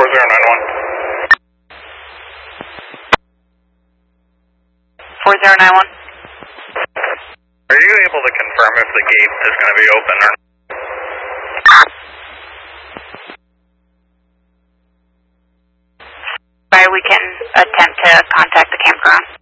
4091. 4091. Are you able to confirm if the gate is going to be open or not? Sorry, we can attempt to contact the campground.